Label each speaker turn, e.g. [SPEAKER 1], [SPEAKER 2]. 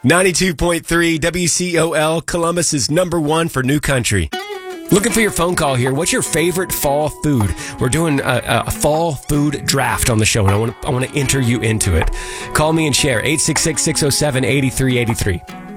[SPEAKER 1] 92.3 WCOL, Columbus is number one for new country. Looking for your phone call here. What's your favorite fall food? We're doing a fall food draft on the show, and I want to enter you into it. Call me and share. 866-607-8383.